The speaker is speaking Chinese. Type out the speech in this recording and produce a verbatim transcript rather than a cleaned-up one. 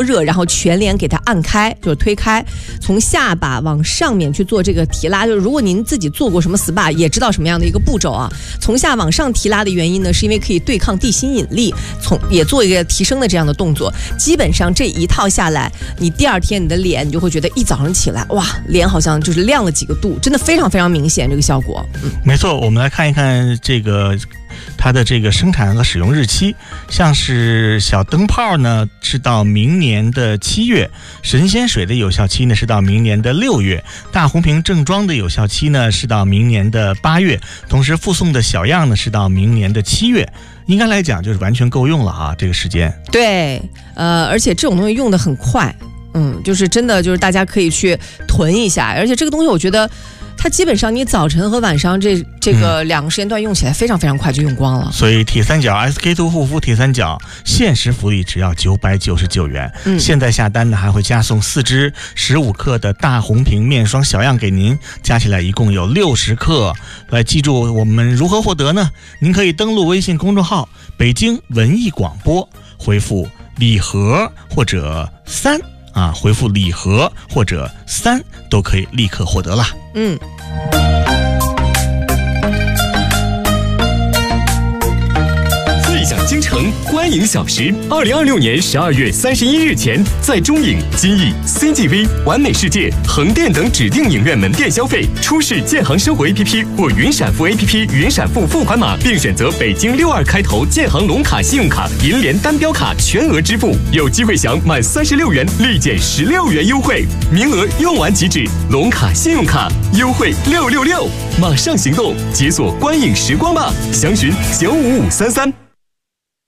热，然后全脸给它按开，就是推开，从下巴往上面去做这个提拉。就是如果您自己做过什么 S P A， 也知道什么样的一个步骤啊。从下往上提拉的原因呢，是因为可以对抗地心引力，从也做一个提升的这样的动作。基本上这一套下来，你第二天你的脸你就会觉得一早上起来，哇，脸好像就是亮了几个度，真的非常非常明显这个效果。嗯， 没错，我们来看一看这个它的这个生产和使用日期，像是小灯泡呢是到明年的七月，神仙水的有效期呢是到明年的六月，大红瓶正装的有效期呢是到明年的八月，同时附送的小样呢是到明年的七月。应该来讲就是完全够用了啊，这个时间。 对，呃，而且这种东西用得很快，嗯，就是真的就是大家可以去囤一下，而且这个东西我觉得它基本上你早晨和晚上这这个两个时间段用起来非常非常快就用光了。 嗯、所以铁三角 S K two 护肤铁三角限时福利只要九百九十九元，嗯，现在下单呢还会加送四支十五克的大红瓶面霜小样给您，加起来一共有六十克。来，记住我们如何获得呢？您可以登录微信公众号北京文艺广播，回复礼盒或者三啊，回复礼盒或者三都可以立刻获得了。 嗯。 最享京城观影小时，二零二六年十二月三十一日前，在中影、金逸、C G V、完美世界、横店等指定影院门店消费，出示建行生活 A P P 或云闪付 A P P 云闪付付款码，并选择北京六二开头建行龙卡信用卡、银联单标卡全额支付，有机会享满三十六元立减十六元优惠，名额用完即止。龙卡信用卡优惠六六六，马上行动，解锁观影时光吧！详询九五五三三。